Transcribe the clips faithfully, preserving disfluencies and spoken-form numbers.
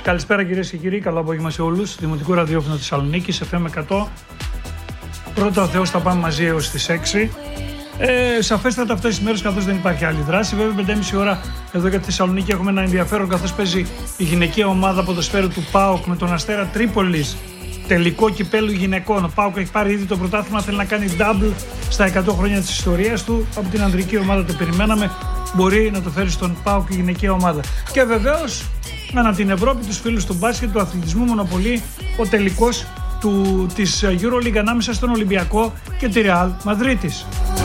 Καλησπέρα κυρίες και κύριοι, καλό απόγευμα σε όλους. Δημοτικό Ραδιόφωνο Θεσσαλονίκης, εφ εμ εκατό. Πρώτα ο Θεός, θα πάμε μαζί έως τις έξι. Ε, σαφέστατα αυτές τις μέρες, καθώς δεν υπάρχει άλλη δράση. Βέβαια, πέντε και μισή ώρα εδώ για τη Θεσσαλονίκη έχουμε ένα ενδιαφέρον, καθώς παίζει η γυναικεία ομάδα ποδοσφαίρου του ΠΑΟΚ με τον Αστέρα Τρίπολης. Τελικό κυπέλλου γυναικών. Ο ΠΑΟΚ έχει πάρει ήδη το πρωτάθλημα, θέλει να κάνει double στα εκατό χρόνια της ιστορίας του. Από την ανδρική ομάδα το περιμέναμε. Μπορεί να το φέρει στον ΠΑΟΚ η γυναικεία ομάδα. Και βεβαίως, ανά την Ευρώπη, τους φίλους του μπάσκετ, του αθλητισμού, μονοπολεί ο τελικός του, της EuroLeague ανάμεσα στον Ολυμπιακό και τη Real Μαδρίτης.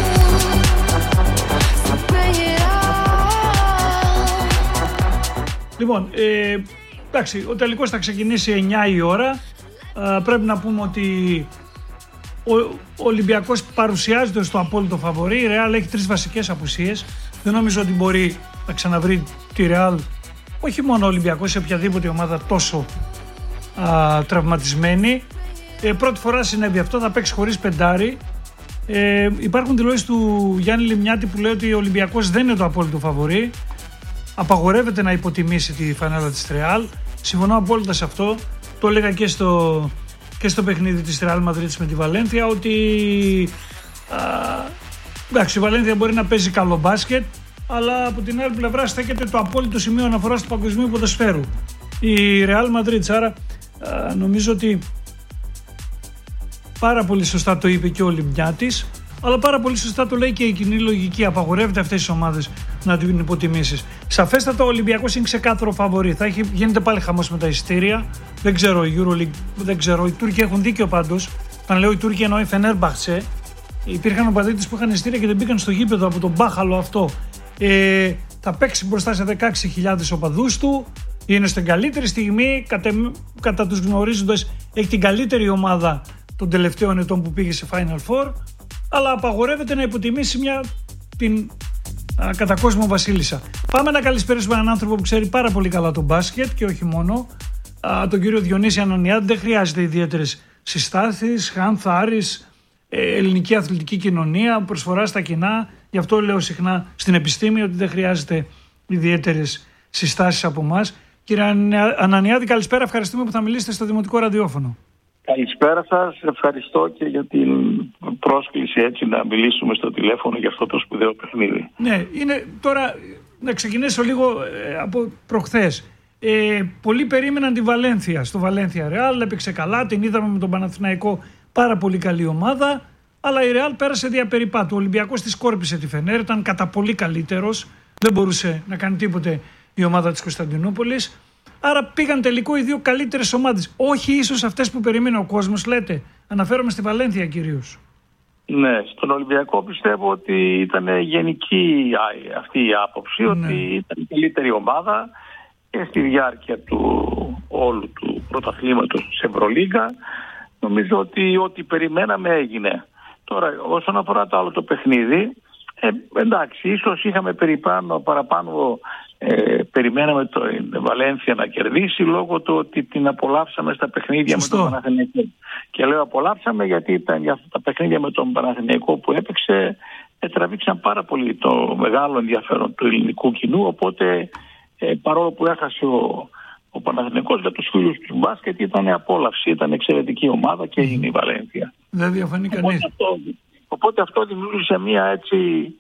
Λοιπόν, ε, εντάξει, ο τελικός θα ξεκινήσει εννιά η ώρα. Ε, πρέπει να πούμε ότι ο, ο Ολυμπιακός παρουσιάζεται στο απόλυτο φαβορί. Η Real έχει τρεις βασικές απουσίες. Δεν νομίζω ότι μπορεί να ξαναβρει τη Real, όχι μόνο ο Ολυμπιακός, σε οποιαδήποτε ομάδα τόσο α, τραυματισμένη. Ε, πρώτη φορά συνέβη αυτό, θα παίξει χωρίς πεντάρι. Ε, υπάρχουν δηλώσεις του Γιάννη Λιμιάτη που λέει ότι ο Ολυμπιακός δεν είναι το απόλυτο φαβορί. Απαγορεύεται να υποτιμήσει τη φανέλα της Real. Συμφωνώ απόλυτα σε αυτό. Το έλεγα και στο, και στο παιχνίδι της Real Μαδρίτης με τη Βαλένθια, ότι α, εντάξει, η Βαλένθια μπορεί να παίζει καλό μπάσκετ, αλλά από την άλλη πλευρά στέκεται το απόλυτο σημείο αναφοράς του παγκοσμίου ποδοσφαίρου, η Real Madrid. Άρα α, νομίζω ότι πάρα πολύ σωστά το είπε και ο Λιμιάτης, αλλά πάρα πολύ σωστά το λέει και η κοινή λογική. Απαγορεύεται αυτές τις ομάδες να την υποτιμήσεις. Σαφέστατα ο Ολυμπιακός είναι ξεκάθαρο φαβορί. Θα έχει, γίνεται πάλι χαμός με τα εισιτήρια. Δεν ξέρω, η EuroLeague, δεν ξέρω. Οι Τούρκοι έχουν δίκιο πάντως. Όταν λέω οι Τούρκοι εννοώ η Φενέρμπαχτσε. Υπήρχαν οπαδίτες που είχαν εισιτήρια και δεν μπήκαν στο γήπεδο από τον μπάχαλο αυτό. Ε, θα παίξει μπροστά σε δεκαέξι χιλιάδες οπαδούς του. Είναι στην καλύτερη στιγμή. Κατά, κατά τους γνωρίζοντας, έχει την καλύτερη ομάδα των τελευταίων ετών που πήγε σε Final Four. Αλλά απαγορεύεται να υποτιμήσει μια την α, κατά κόσμο βασίλισσα. Πάμε να καλησπέρισουμε έναν άνθρωπο που ξέρει πάρα πολύ καλά τον μπάσκετ και όχι μόνο, α, τον κύριο Διονύση Ανωνιάδη. Δεν χρειάζεται ιδιαίτερες συστάσεις, Χάνθα, Άρης, ε, ελληνική αθλητική κοινωνία, προσφορά στα κοινά. Γι' αυτό λέω συχνά στην επιστήμη ότι δεν χρειάζεται ιδιαίτερες συστάσεις από εμάς. Κύριε Ανωνιάδη, καλησπέρα. Ευχαριστούμε που θα μιλήσετε στο Δημοτικό Ραδιόφωνο. Καλησπέρα σας. Ευχαριστώ και για την πρόσκληση έτσι να μιλήσουμε στο τηλέφωνο για αυτό το σπουδαίο παιχνίδι. Ναι, είναι τώρα να ξεκινήσω λίγο ε, από προχθές. Ε, πολλοί περίμεναν τη Βαλένθια. Στο Βαλένθια Real έπαιξε καλά, την είδαμε με τον Παναθηναϊκό, πάρα πολύ καλή ομάδα, αλλά η Real πέρασε δια περιπάτου. Ο Ολυμπιακός τη σκόρπισε τη Φενέρ, ήταν κατά πολύ καλύτερος, δεν μπορούσε να κάνει τίποτε η ομάδα της Κωνσταντινούπολης. Άρα πήγαν τελικό οι δύο καλύτερες ομάδες. Όχι ίσως αυτές που περίμενε ο κόσμος, λέτε. Αναφέρομαι στη Βαλένθια κυρίως. Ναι, στον Ολυμπιακό πιστεύω ότι ήταν γενική αυτή η άποψη, ναι, ότι ήταν η καλύτερη ομάδα και στη διάρκεια του όλου του πρωταθλήματος της Ευρωλίγκα. Νομίζω ότι ό,τι περιμέναμε έγινε. Τώρα, όσον αφορά το άλλο το παιχνίδι, ε, εντάξει, ίσως είχαμε περιπάνω, παραπάνω, ε, περιμέναμε το Βαλένθια να κερδίσει λόγω του ότι την απολαύσαμε στα παιχνίδια Σωστό. με τον Παναθηναϊκό. Και λέω απολαύσαμε γιατί ήταν για αυτά τα παιχνίδια με τον Παναθηναϊκό που έπαιξε, ε, τραβήξαν πάρα πολύ το μεγάλο ενδιαφέρον του ελληνικού κοινού, οπότε ε, παρόλο που έχασε ο, ο Παναθηναϊκός, για τους φίλους του μπάσκετ ήταν απόλαυση, ήταν εξαιρετική ομάδα και έγινε η Βαλένθια. Δεν διαφωνεί κανείς. Οπότε αυτό δημιούργησε μια έτσι,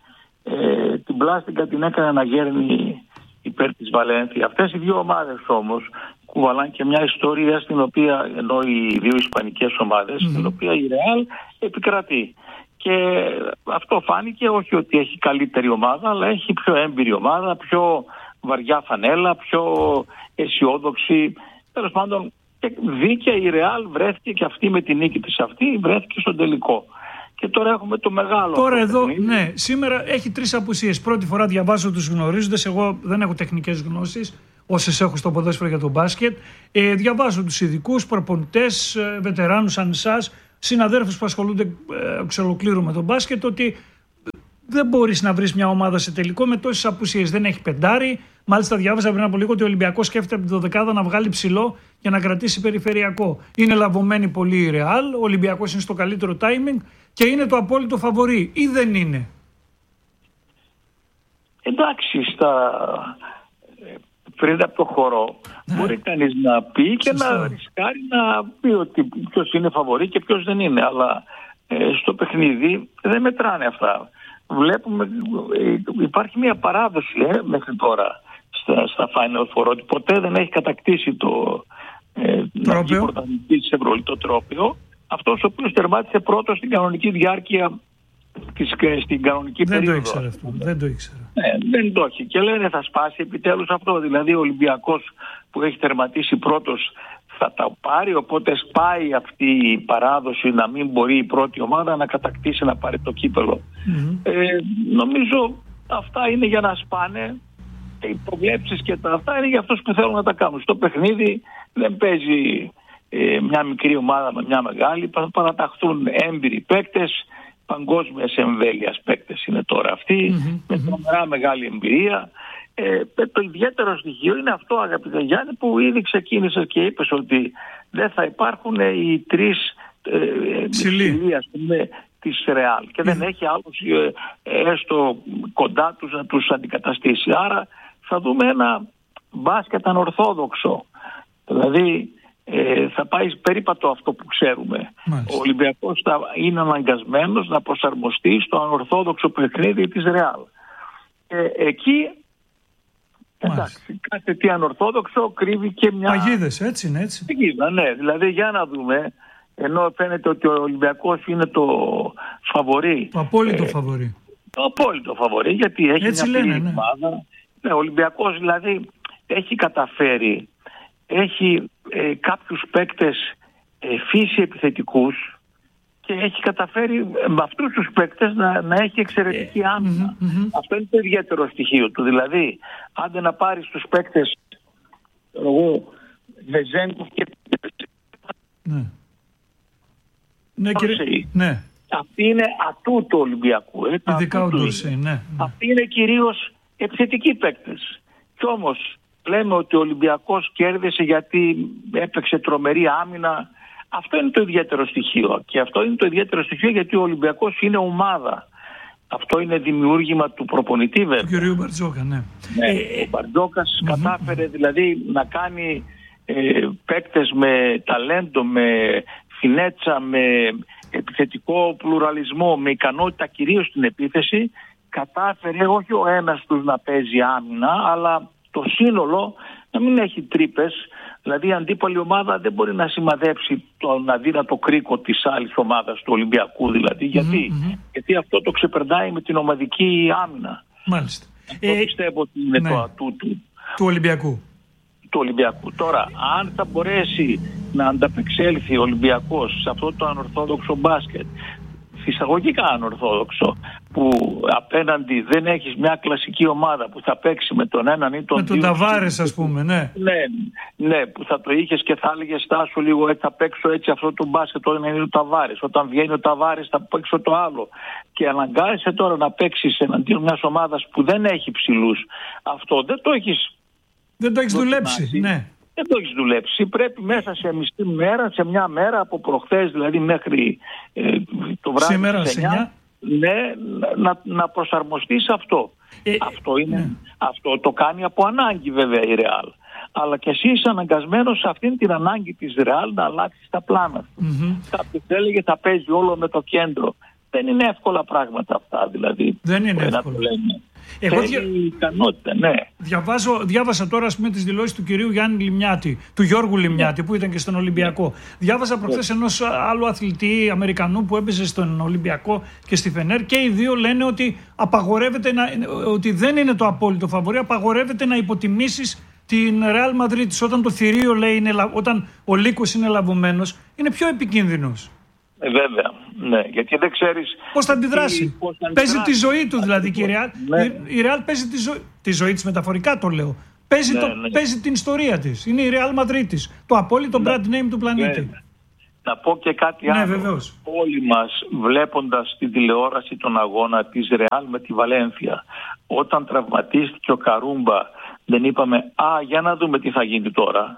ε, την πλάστικα την έκανε να γέρνει υπέρ της Βαλένθια. Αυτές οι δύο ομάδες όμως κουβαλάνε και μια ιστορία στην οποία, ενώ οι δύο ισπανικές ομάδες, mm-hmm. στην οποία η Real επικρατεί. Και αυτό φάνηκε, όχι ότι έχει καλύτερη ομάδα, αλλά έχει πιο έμπειρη ομάδα, πιο βαριά φανέλα, πιο αισιόδοξη. Τέλος πάντων, δίκαια η Real βρέθηκε και αυτή με την νίκη της αυτή, βρέθηκε στον τελικό. Και τώρα έχουμε το μεγάλο. Τώρα εδώ, ναι, σήμερα έχει τρεις απουσίες. Πρώτη φορά διαβάζω τους γνωρίζοντες. Εγώ δεν έχω τεχνικές γνώσεις, όσες έχω στο ποδόσφαιρο για τον μπάσκετ. Ε, διαβάζω τους ειδικούς, προπονητές, ε, βετεράνους σαν εσάς, συναδέρφους που ασχολούνται ε, εξ ολοκλήρου με τον μπάσκετ, ότι δεν μπορείς να βρεις μια ομάδα σε τελικό με τόσες απουσίες. Δεν έχει πεντάρι. Μάλιστα, διάβαζα πριν από λίγο ότι ο Ολυμπιακός σκέφτεται από τη δωδεκάδα να βγάλει ψηλό για να κρατήσει περιφερειακό. Είναι λαβωμένη πολύ η Real. Ο Ολυμπιακός είναι στο καλύτερο timing και είναι το απόλυτο φαβορί. Ή δεν είναι? Εντάξει, στα πριν από το χορό, ναι. μπορεί κανείς να πει και Σωστό. να ρισκάρει να πει ότι ποιος είναι φαβορί και ποιος δεν είναι. Αλλά ε, στο παιχνίδι δεν μετράνε αυτά. Βλέπουμε, ε, υπάρχει μια παράδοση ε, μέχρι τώρα στα, στα Final Four, ότι ποτέ δεν έχει κατακτήσει το ε, πρωταθλητή της Ευρωλίγας το τρόπαιο. Αυτός ο οποίος τερμάτισε πρώτος στην κανονική διάρκεια της, στην κανονική δεν περίοδο. Το ήξερα αυτό. Δεν το ήξερα. Ναι, δεν το έχει. Και λένε θα σπάσει επιτέλους αυτό. Δηλαδή ο Ολυμπιακός που έχει τερματίσει πρώτος θα τα πάρει, οπότε σπάει αυτή η παράδοση να μην μπορεί η πρώτη ομάδα να κατακτήσει να πάρει το κύπελλο. Mm-hmm. Ε, νομίζω αυτά είναι για να σπάνε. Οι προβλέψεις και τα αυτά είναι για αυτούς που θέλουν να τα κάνουν. Στο παιχνίδι δεν παίζει ε, μια μικρή ομάδα με μια μεγάλη, θα παραταχθούν έμπειροι παίκτες, παγκόσμιας εμβέλειας παίκτες είναι τώρα αυτοί, mm-hmm. με τρομερά μεγάλη εμπειρία. Ε, το ιδιαίτερο στοιχείο είναι αυτό, αγαπητέ Γιάννη, που ήδη ξεκίνησες και είπες ότι δεν θα υπάρχουν οι τρεις ε, ψηλοί, ας πούμε, της Ρεάλ και mm. δεν έχει άλλους ε, έστω κοντά τους να τους αντικαταστήσει. Άρα θα δούμε ένα μπάσκετ ανορθόδοξο. Δηλαδή ε, θα πάει περίπατο αυτό που ξέρουμε. Μάλιστα. Ο Ολυμπιακός θα είναι αναγκασμένος να προσαρμοστεί στο ανορθόδοξο παιχνίδι της Ρεάλ. Ε, εκεί εντάξει, κάθε τι ανορθόδοξο κρύβει και μια... Παγίδες, έτσι είναι, έτσι. Παγίδα, ναι. Δηλαδή για να δούμε, ενώ φαίνεται ότι ο Ολυμπιακός είναι το φαβορί. Το απόλυτο ε, φαβορί. Το απόλυτο φαβορί, γιατί έχει έτσι μια λένε, ναι. ομάδα. Ναι, ο Ολυμπιακός δηλαδή έχει καταφέρει, έχει ε, κάποιους παίκτες ε, φύση επιθετικούς και έχει καταφέρει με αυτούς τους παίκτες να, να έχει εξαιρετική άμυνα. Mm-hmm, mm-hmm. Αυτό είναι το ιδιαίτερο στοιχείο του. Δηλαδή, άντε να πάρεις τους παίκτες εγώ, Βεζένκοφ και... Ναι. Ναι, κύριε... ναι. Αυτή είναι ατού του Ολυμπιακού. Ε, ειδικά ο Ντόρσεϊ, ναι, ναι. Αυτοί είναι κυρίως επιθετικοί παίκτες. Κι όμως λέμε ότι ο Ολυμπιακός κέρδισε γιατί έπαιξε τρομερή άμυνα. Αυτό είναι το ιδιαίτερο στοιχείο. Και αυτό είναι το ιδιαίτερο στοιχείο γιατί ο Ολυμπιακός είναι ομάδα. Αυτό είναι δημιούργημα του προπονητή βέβαια. Του κυρίου Μπαρτζόκα, ναι. ναι ο Μπαρτζόκας mm-hmm. κατάφερε δηλαδή να κάνει ε, παίκτες με ταλέντο, με φινέτσα, με επιθετικό πλουραλισμό, με ικανότητα κυρίως στην επίθεση. Κατάφερε όχι ο ένας τους να παίζει άμυνα, αλλά το σύνολο να μην έχει τρύπες. Δηλαδή η αντίπαλη ομάδα δεν μπορεί να σημαδέψει τον αδύνατο κρίκο της άλλης ομάδας του Ολυμπιακού δηλαδή. Γιατί, mm-hmm. γιατί αυτό το ξεπερνάει με την ομαδική άμυνα. Μάλιστα. Αυτό ε, πιστεύω ότι είναι ναι. το ατού του. Του Ολυμπιακού. Του Ολυμπιακού. Τώρα, αν θα μπορέσει να ανταπεξέλθει ο Ολυμπιακός σε αυτό το ανορθόδοξο μπάσκετ, φυσαγωγικά ανορθόδοξο, που απέναντι δεν έχεις μια κλασική ομάδα που θα παίξει με τον έναν ή τον με δύο. Με τον Ταβάρες ας πούμε, ναι. Ναι, ναι, που θα το είχες και θα έλεγες στάσου λίγο έτσι, θα παίξω έτσι αυτό το μπάσκετ όταν είναι ο Ταβάρες. Όταν βγαίνει ο Ταβάρες θα παίξω το άλλο. Και αναγκάζεσαι τώρα να παίξεις εναντίον μιας ομάδας που δεν έχει ψηλούς. Αυτό δεν το έχεις. Δεν το έχεις δουλέψει, ναι. Δεν το έχεις δουλέψει. Πρέπει μέσα σε μισή μέρα, σε μια μέρα από προχθές δηλαδή μέχρι ε, το βράδυ σήμερα, σε εννιά, ναι, να, να προσαρμοστείς αυτό. Ε, αυτό, είναι, ναι. αυτό το κάνει από ανάγκη βέβαια η Ρεάλ. Αλλά και εσύ είσαι αναγκασμένος σε αυτήν την ανάγκη της Ρεάλ να αλλάξεις τα πλάνα του. Mm-hmm. Κάποιος έλεγε θα παίζει όλο με το κέντρο. Δεν είναι εύκολα πράγματα αυτά δηλαδή. Δεν είναι εύκολα. Εγώ δια... ικανότητα, ναι. Διαβάζω, διάβασα τώρα ας πούμε, τις δηλώσεις του κυρίου Γιάννη Λιμιάτη, του Γιώργου Λιμιάτη yeah. που ήταν και στον Ολυμπιακό. Yeah. Διάβασα προχθές yeah. ενός άλλου αθλητή Αμερικανού που έπαιζε στον Ολυμπιακό και στη Φενέρ και οι δύο λένε ότι, απαγορεύεται να, ότι δεν είναι το απόλυτο φαβορί, απαγορεύεται να υποτιμήσεις την Ρεάλ Μαδρίτης όταν το θηρίο λέει, είναι, όταν ο λύκος είναι λαβωμένος, είναι πιο επικίνδυνος. Ε, βέβαια, ναι, γιατί δεν ξέρεις πώς θα αντιδράσει. Πώς θα παίζει τη ζωή του δηλαδή και η Ρεάλ. Ναι. Η Ρεάλ παίζει τη, ζω... τη ζωή της μεταφορικά το λέω. Παίζει, ναι, το... ναι. παίζει την ιστορία της. Είναι η Ρεάλ Μαδρίτης. Το απόλυτο ναι. brand name του πλανήτη. Ναι. Να πω και κάτι ναι, άλλο. Βεβαίως. Όλοι μας βλέποντας την τηλεόραση τον αγώνα της Ρεάλ με τη Βαλένθια, όταν τραυματίστηκε ο Καρούμπα, δεν είπαμε «Α, για να δούμε τι θα γίνει τώρα».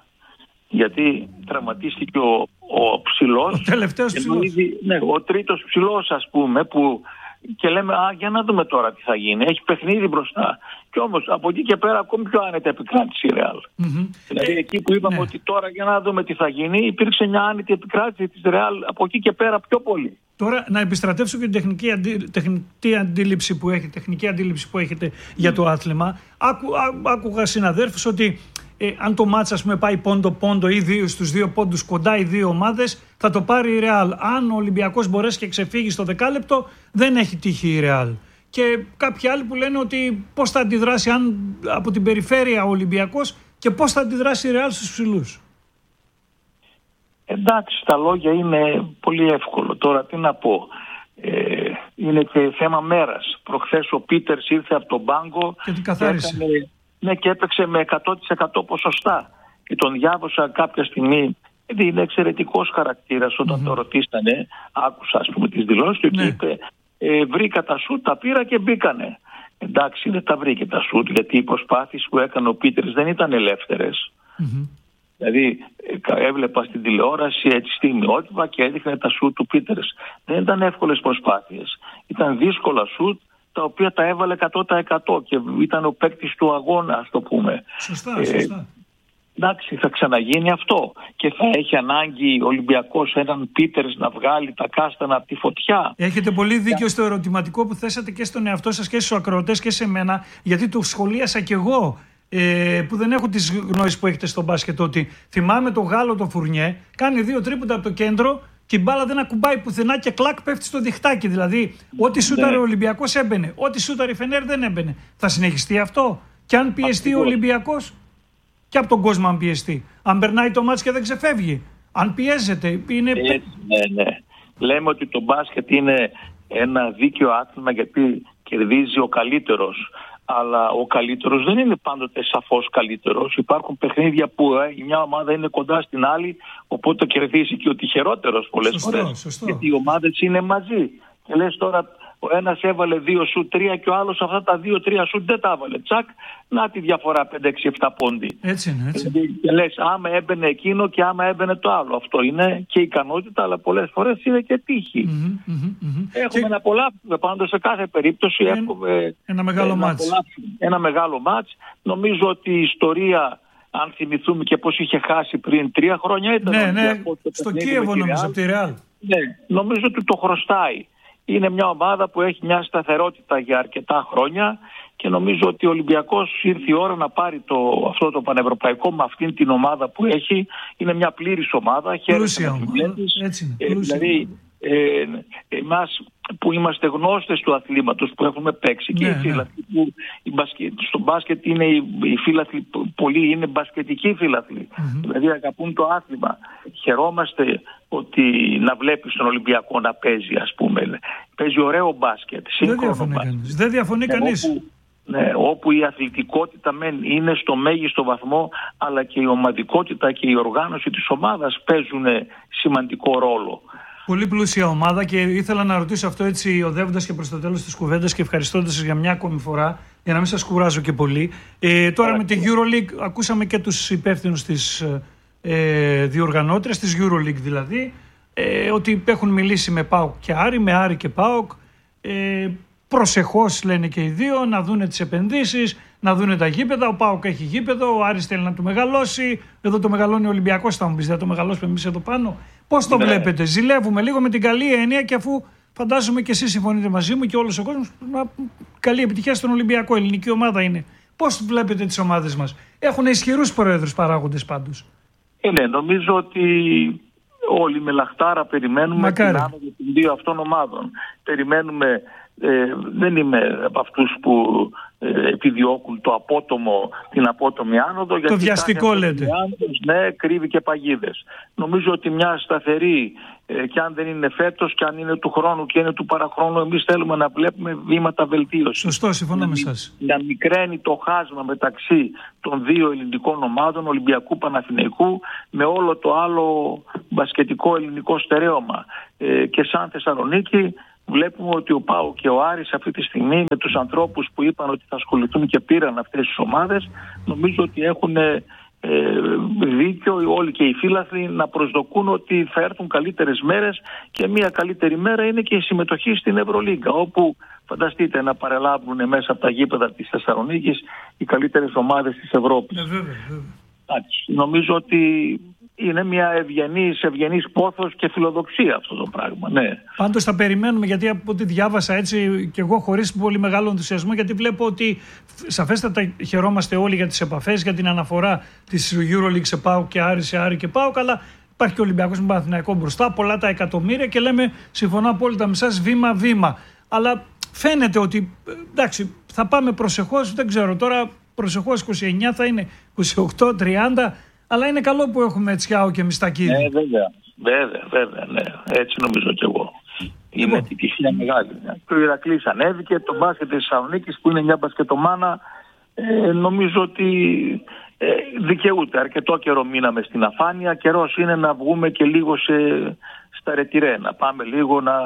Γιατί τραυματίστηκε ο, ο ψηλός, ο τελευταίος ψηλός. Ήδη, ναι, ο τρίτος ψηλός ας πούμε που και λέμε α, για να δούμε τώρα τι θα γίνει. Έχει παιχνίδι μπροστά. Και όμως από εκεί και πέρα ακόμη πιο άνετα επικράτηση η Ρεάλ. Mm-hmm. Δηλαδή ε, εκεί που είπαμε ναι. ότι τώρα για να δούμε τι θα γίνει, υπήρξε μια άνετη επικράτηση της Ρεάλ από εκεί και πέρα πιο πολύ. Τώρα να επιστρατεύσω και την τεχνική, αντί, τεχνική, αντίληψη που έχετε, τεχνική αντίληψη που έχετε για το άθλημα. Άκου, ά, άκουγα συναδέρφους ότι ε, αν το μάτς ας πούμε πάει πόντο-πόντο ή δύο, στους δύο πόντους κοντά οι δύο ομάδες, θα το πάρει η Ρεάλ. Αν ο Ολυμπιακός μπορέσει και ξεφύγει στο δεκάλεπτο, δεν έχει τύχει η Ρεάλ. Και κάποιοι άλλοι που λένε ότι πώς θα αντιδράσει αν από την περιφέρεια ο Ολυμπιακός και πώς θα αντιδράσει η Ρεάλ στους ψηλούς. Εντάξει, τα λόγια είναι πολύ εύκολο. Τώρα τι να πω. Ε, είναι και θέμα μέρας. Προχθές ο Πίτερς ήρθε από τον πάγκο και την καθάρισε. Και, έκανε, ναι, και έπαιξε με εκατό τοις εκατό ποσοστά. Και τον διάβασα κάποια στιγμή. Γιατί είναι εξαιρετικός χαρακτήρας. Όταν mm-hmm. το ρωτήσανε, άκουσα ας πούμε τις δηλώσεις του, ναι. Και είπε ε, βρήκα τα σουτ, τα πήρα και μπήκανε. Εντάξει, δεν τα βρήκε τα σουτ, γιατί οι προσπάθειες που έκανε ο Πίτερς δεν ήταν ελεύθερες. Mm-hmm. Δηλαδή έβλεπα στην τηλεόραση έτσι στιγμιότυπα και έδειχνε τα σουτ του Πίτερς. Δεν ήταν εύκολες προσπάθειες. Ήταν δύσκολα σουτ τα οποία τα έβαλε εκατό τοις εκατό και ήταν ο παίκτης του αγώνα, ας το πούμε. Σωστά, ε, σωστά. Εντάξει, θα ξαναγίνει αυτό και θα έχει ανάγκη ο Ολυμπιακός έναν Πίτερς να βγάλει τα κάστανα από τη φωτιά. Έχετε πολύ δίκιο στο ερωτηματικό που θέσατε και στον εαυτό σας και στους ακροατές και σε μένα, γιατί το σχολίασα κι εγώ. Ε, που δεν έχω τις γνώσεις που έχετε στο μπάσκετ, ότι θυμάμαι τον Γάλλο τον Φουρνιέ, κάνει δύο τρίποντα από το κέντρο και η μπάλα δεν ακουμπάει πουθενά και κλακ πέφτει στο διχτάκι. Δηλαδή, ό,τι σούταρε ναι. ο Ολυμπιακός έμπαινε, ό,τι σούταρε η Φενέρ δεν έμπαινε. Θα συνεχιστεί αυτό, και αν πιεστεί ο Ολυμπιακός, και από τον κόσμο αν πιεστεί. Αν περνάει το μάτς και δεν ξεφεύγει, αν πιέζεται. Είναι... Έτσι, ναι, ναι. Λέμε ότι το μπάσκετ είναι ένα δίκαιο άθλημα γιατί κερδίζει ο καλύτερος. Αλλά ο καλύτερος δεν είναι πάντοτε σαφώς καλύτερος. Υπάρχουν παιχνίδια που ε, μια ομάδα είναι κοντά στην άλλη, οπότε κερδίζει και ο τυχερότερος πολλές σωστό, φορές. Σωστό. Γιατί οι ομάδες είναι μαζί. Και λες τώρα ο ένας έβαλε δύο σουτ τρία και ο άλλος αυτά τα δύο τρία σουτ δεν τα έβαλε. Τσακ, να τη διαφορά πέντε έξι επτά πόντι. Έτσι είναι, έτσι. Και λες άμα έμπαινε εκείνο και άμα έμπαινε το άλλο. Αυτό είναι και ικανότητα, αλλά πολλές φορές είναι και τύχη. Mm-hmm, mm-hmm. Έχουμε και... να απολαύσουμε πάντως σε κάθε περίπτωση. Εν... Έχουμε ένα μεγάλο μάτς. Ένα μεγάλο μάτς. Νομίζω ότι η ιστορία, αν θυμηθούμε και πώς είχε χάσει πριν τρία χρόνια, ήταν ναι, ναι. στο Κίεβο νομίζω από τη Ρεάλ. Ναι, νομίζω ότι το χρωστάει. Είναι μια ομάδα που έχει μια σταθερότητα για αρκετά χρόνια και νομίζω ότι ο Ολυμπιακός ήρθε η ώρα να πάρει το, αυτό το πανευρωπαϊκό με αυτήν την ομάδα που έχει. Είναι μια πλήρης ομάδα. Πλούσια ομάδα. Έτσι είναι. Ε, δηλαδή, ε, εμάς που είμαστε γνώστες του αθλήματος, που έχουμε παίξει και ναι, οι φίλαθλοι ναι. που οι μπασκε... στο μπάσκετ είναι οι, οι φίλαθλοι, πολλοί είναι μπασκετικοί φίλαθλοι, mm-hmm. δηλαδή αγαπούν το άθλημα. Χαιρόμαστε ότι να βλέπεις τον Ολυμπιακό να παίζει, ας πούμε. Παίζει ωραίο μπάσκετ, σύγχρονο μπάσκετ. Δεν διαφωνεί κανείς. Όπου, ναι, όπου η αθλητικότητα μεν είναι στο μέγιστο βαθμό, αλλά και η ομαδικότητα και η οργάνωση της ομάδας παίζουν σημαντικό ρόλο. Πολύ πλούσια ομάδα και ήθελα να ρωτήσω αυτό έτσι οδεύοντας και προς το τέλος της κουβέντας και ευχαριστώντας σας για μια ακόμη φορά, για να μην σας κουράζω και πολύ. Ε, τώρα Άρα, με την EuroLeague ακούσαμε και τους υπεύθυνους της ε, διοργανώτριας, της EuroLeague δηλαδή, ε, ότι έχουν μιλήσει με ΠΑΟΚ και Άρη, με Άρη και ΠΑΟΚ. Ε, προσεχώς λένε και οι δύο να δούνε τις επενδύσεις, να δούνε τα γήπεδα. Ο ΠΑΟΚ έχει γήπεδο, ο Άρης θέλει να το μεγαλώσει. Εδώ το μεγαλώνει ο Ολυμπιακός, θα μου πεις, δεν το μεγαλώσουμε εμείς εδώ πάνω. Πώς το ναι. βλέπετε, ζηλεύουμε λίγο με την καλή έννοια και αφού φαντάζομαι και εσείς συμφωνείτε μαζί μου και όλος ο κόσμος, καλή επιτυχία στον Ολυμπιακό, ελληνική ομάδα είναι. Πώς βλέπετε τις ομάδες μας? Έχουν ισχυρούς πρόεδρους παράγοντες πάντως. Είναι, νομίζω ότι όλοι με λαχτάρα περιμένουμε Μακάρι. την άνοδο των δύο αυτών ομάδων. Περιμένουμε, ε, δεν είμαι από αυτούς που ε, επιδιώκουν το απότομο, την απότομη άνοδο. Το βιαστικό λέτε. Άνοδος, ναι, κρύβει και παγίδες. Νομίζω ότι μια σταθερή, ε, και αν δεν είναι φέτος και αν είναι του χρόνου και είναι του παραχρόνου, εμείς θέλουμε να βλέπουμε βήματα βελτίωσης. Σωστό, συμφωνώ με σας. Να μικραίνει το χάσμα μεταξύ των δύο ελληνικών ομάδων, Ολυμπιακού Παναθηναϊκού, με όλο το άλλο μπασκετικό ελληνικό στερέωμα. Ε, και σαν Θεσσαλονίκη βλέπουμε ότι ο ΠΑΟΚ και ο Άρης αυτή τη στιγμή, με τους ανθρώπους που είπαν ότι θα ασχοληθούν και πήραν αυτές τις ομάδες, νομίζω ότι έχουν δίκιο όλοι και οι φίλαθλοι να προσδοκούν ότι θα έρθουν καλύτερες μέρες, και μια καλύτερη μέρα είναι και η συμμετοχή στην Ευρωλίγκα, όπου φανταστείτε να παρελάβουν μέσα από τα γήπεδα της Θεσσαλονίκης οι καλύτερες ομάδες της Ευρώπης. Ε, βέβαια, βέβαια. Νομίζω ότι είναι μια ευγενής, ευγενής πόθος και φιλοδοξία αυτό το πράγμα. Ναι. Πάντως θα περιμένουμε, γιατί από ό,τι διάβασα έτσι και εγώ χωρίς πολύ μεγάλο ενθουσιασμό, γιατί βλέπω ότι σαφέστατα χαιρόμαστε όλοι για τις επαφές, για την αναφορά της EuroLeague σε ΠΑΟΚ και Άρη, σε Άρη και ΠΑΟΚ, αλλά υπάρχει και ο Ολυμπιακός με Παναθηναϊκό μπροστά, πολλά τα εκατομμύρια, και λέμε συμφωνώ απόλυτα με εσάς, βήμα-βήμα. Αλλά φαίνεται ότι εντάξει, θα πάμε προσεχώς, δεν ξέρω τώρα, προσεχώς είκοσι εννιά θα είναι, είκοσι οκτώ, τριάντα. Αλλά είναι καλό που έχουμε Τσιάο και Μιστακίδη. Ναι, βέβαια, βέβαια, βέβαια, ναι. Έτσι νομίζω κι εγώ. Είναι Λοιπόν. επιτυχία μεγάλη. Το Ηρακλής ανέβηκε, το μπάσκετ της Θεσσαλονίκης που είναι μια μπασκετομάνα, ε, νομίζω ότι ε, δικαιούται. Αρκετό καιρό μείναμε στην αφάνεια. Καιρός είναι να βγούμε και λίγο σε, στα ρετυρέ, να πάμε λίγο να...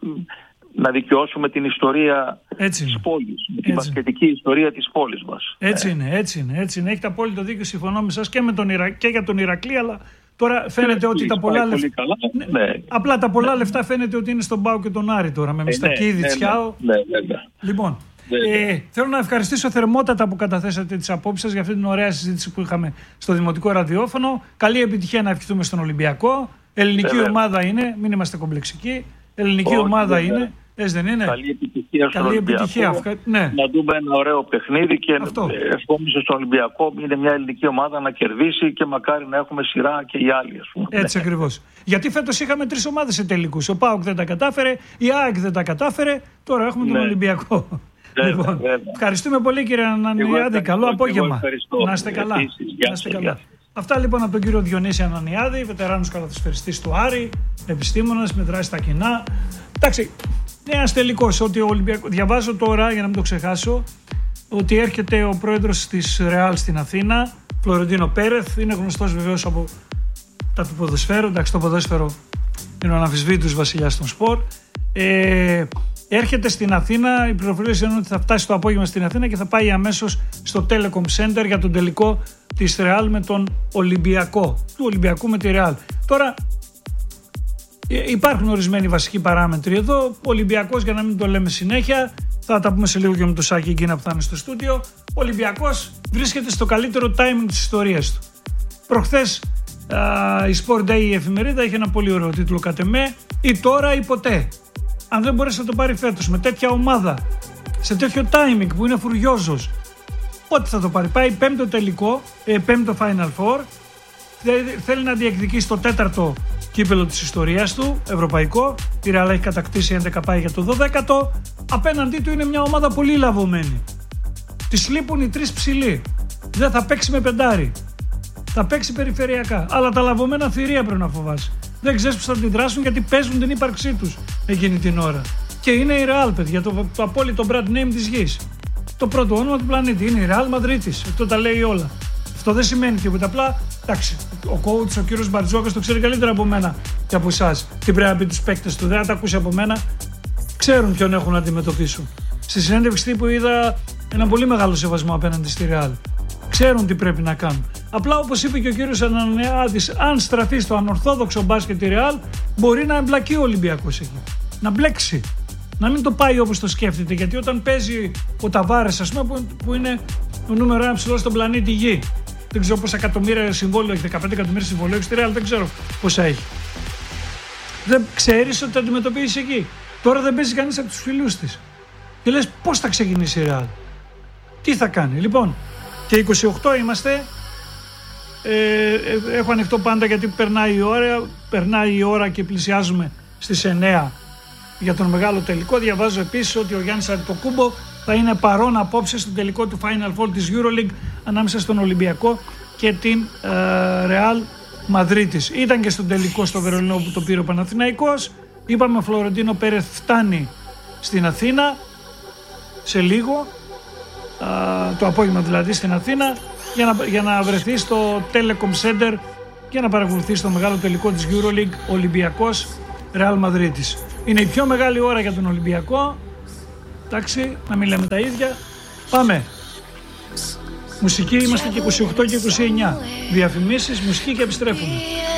να δικαιώσουμε την ιστορία της πόλης, την μπασκετική ιστορία της πόλης μας. Έτσι ε. είναι, έτσι είναι, έτσι είναι. Έχετε απόλυτο δίκιο, συμφωνώ με σας και, με τον Ιρα... και για τον Ηρακλή, αλλά τώρα φαίνεται ε, ότι τα πολλά λεφτά... Ναι, ναι. Απλά τα πολλά ναι. λεφτά φαίνεται ότι είναι στον ΠΑΟ και τον Άρη τώρα, με ε, Μιστακίδη, ναι, Τσιάο. Ναι, ναι, ναι, ναι. Λοιπόν, ναι, ναι. Ε, θέλω να ευχαριστήσω θερμότατα που καταθέσατε τις απόψεις σας για αυτή την ωραία συζήτηση που είχαμε στο Δημοτικό Ραδιόφωνο. Καλή επιτυχία να ευχηθούμε στον Ολυμπιακό. Ελληνική ναι, ομάδα είναι, μην είμαστε κομπλεξικοί. Ελληνική Όχι, ομάδα ναι. είναι. Έτσι δεν είναι. Καλή επιτυχία στον Καλή Ολυμπιακό. Επιτυχία. Ναι. Να δούμε ένα ωραίο παιχνίδι και ευχόμαστε στον Ολυμπιακό, είναι μια ελληνική ομάδα, να κερδίσει και μακάρι να έχουμε σειρά και οι άλλοι. Ας πούμε. Έτσι ακριβώς. Γιατί φέτος είχαμε τρεις ομάδες σε τελικούς. Ο ΠΑΟΚ δεν τα κατάφερε, η ΑΕΚ δεν τα κατάφερε, τώρα έχουμε ναι. τον Ολυμπιακό. Βέβαια, λοιπόν, βέβαια. Ευχαριστούμε πολύ κύριε Ανανιάδη. Καλό απόγευμα. Να είστε καλά. Επίσης, να είστε καλά. Αυτά λοιπόν από τον κύριο Διονύση Ανανιάδη, βετεράνος καλαθοσφαιριστής του Άρη, επιστήμονας, μετράει στα κοινά. Εντάξει. Ένας τελικός, ότι ο Ολυμπιακός, διαβάζω τώρα για να μην το ξεχάσω, ότι έρχεται ο πρόεδρος της Ρεάλ στην Αθήνα, Φλωρεντίνο Πέρεθ, είναι γνωστός βεβαίως από τα του ποδοσφαίρου, εντάξει το ποδόσφαιρο είναι ο αναμφισβήτητος βασιλιάς των σπορ. Ε, έρχεται στην Αθήνα, οι πληροφορίες είναι ότι θα φτάσει το απόγευμα στην Αθήνα και θα πάει αμέσως στο Telecom Center για τον τελικό της Ρεάλ με τον Ολυμπιακό, του Ολυμπιακού με τη Ρεάλ. Τώρα, υπάρχουν ορισμένοι βασικοί παράμετροι εδώ. Ο Ολυμπιακός, για να μην το λέμε συνέχεια, θα τα πούμε σε λίγο και με το Σάκη εκείνα που θα είναι στο στούντιο. Ο Ολυμπιακός βρίσκεται στο καλύτερο timing της ιστορίας του. Προχθές α, η Sport Day, η εφημερίδα, είχε ένα πολύ ωραίο τίτλο κατ' εμέ, ή τώρα ή ποτέ. Αν δεν μπορέσει να το πάρει φέτος με τέτοια ομάδα, σε τέτοιο timing που είναι φουριόζος, πότε θα το πάρει? Πάει πέμπτο τελικό, ε, πέμπτο Final Four, θέλει να διεκδικήσει το τέταρτο κύπελο της ιστορίας του, ευρωπαϊκό. Η Ρεάλ έχει κατακτήσει έντεκα, πάει για το δωδέκατο. Απέναντί του είναι μια ομάδα πολύ λαβωμένη. Της λείπουν οι τρεις ψηλοί. Δεν θα παίξει με πεντάρι. Θα παίξει περιφερειακά. Αλλά τα λαβωμένα θηρία πρέπει να φοβάσει. Δεν ξέρεις πώς θα την δράσουν, γιατί παίζουν την ύπαρξή τους εκείνη την ώρα. Και είναι η Ρεάλ, παιδιά, το, το απόλυτο brand name της γης. Το πρώτο όνομα του πλανήτη είναι η Ρεάλ Μαδρίτης. Αυτό τα λέει όλα. Αυτό δεν σημαίνει τίποτα. Απλά, εντάξει, ο coach, ο κύριος Μπαρτζόκας, το ξέρει καλύτερα από μένα και από εσάς. Τι πρέπει να πει τους παίκτες του, δεν θα τα ακούσει από μένα. Ξέρουν ποιον έχουν να αντιμετωπίσουν. Στη συνέντευξη τύπου είδα ένα πολύ μεγάλο σεβασμό απέναντι στη Ρεάλ. Ξέρουν τι πρέπει να κάνουν. Απλά, όπως είπε και ο κύριος Ανανιάδης, αν στραφεί στο ανορθόδοξο μπάσκετ τη Ρεάλ, μπορεί να εμπλακεί ο Ολυμπιακός εκεί. Να μπλέξει. Να μην το πάει όπως το σκέφτεται. Γιατί όταν παίζει ο Ταβάρες, ας πούμε, που είναι ο νούμερο ένα ψηλός στον πλανήτη Γη. Δεν ξέρω πόσα εκατομμύρια συμβόλαιο έχει, δεκαπέντε εκατομμύρια συμβόλαιο έχει στη Ρεάλ, δεν ξέρω πόσα έχει. Δεν ξέρεις ότι θα αντιμετωπίσεις εκεί. Τώρα δεν παίζει κανείς από τους φίλους της. Και λες πώς θα ξεκινήσει η Ρεάλ. Τι θα κάνει. Λοιπόν, και είκοσι οκτώ είμαστε. Ε, έχω ανοιχτό πάντα γιατί περνάει η ώρα, περνάει η ώρα και πλησιάζουμε στις εννέα για τον μεγάλο τελικό. Διαβάζω επίσης ότι ο Γιάννης Αντετοκούμπο θα είναι παρόν απόψε στο τελικό του Final Four της EuroLeague ανάμεσα στον Ολυμπιακό και την ε, Real Μαδρίτης. Ήταν και στον τελικό στο Βερολίνο που το πήρε ο Παναθηναϊκός. Είπαμε ο Φλωρεντίνο Πέρεθ φτάνει στην Αθήνα σε λίγο, ε, το απόγευμα δηλαδή στην Αθήνα, για να, για να βρεθεί στο Telecom Center και να παρακολουθεί στο μεγάλο τελικό της EuroLeague Ολυμπιακός Real Μαδρίτης. Είναι η πιο μεγάλη ώρα για τον Ολυμπιακό. Εντάξει, να μην λέμε τα ίδια. Πάμε. Μουσική είμαστε και είκοσι οκτώ και είκοσι εννιά. Διαφημίσεις, μουσική και επιστρέφουμε.